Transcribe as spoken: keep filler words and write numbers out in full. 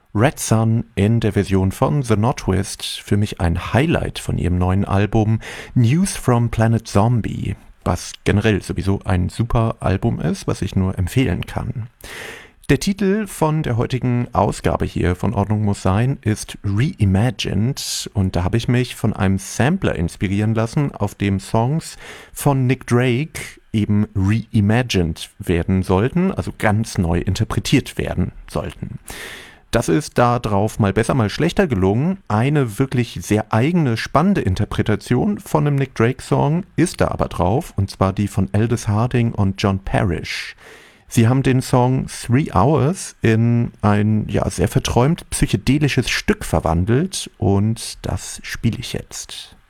Red Sun in der Version von The Notwist, für mich ein Highlight von ihrem neuen Album News from Planet Zombie, was generell sowieso ein super Album ist, was ich nur empfehlen kann. Der Titel von der heutigen Ausgabe hier von Ordnung muss sein ist Reimagined und da habe ich mich von einem Sampler inspirieren lassen, auf dem Songs von Nick Drake eben reimagined werden sollten, also ganz neu interpretiert werden sollten. Das ist da drauf mal besser, mal schlechter gelungen. Eine wirklich sehr eigene, spannende Interpretation von einem Nick Drake-Song ist da aber drauf, und zwar die von Aldous Harding und John Parrish. Sie haben den Song Three Hours in ein ja sehr verträumt psychedelisches Stück verwandelt und das spiele ich jetzt.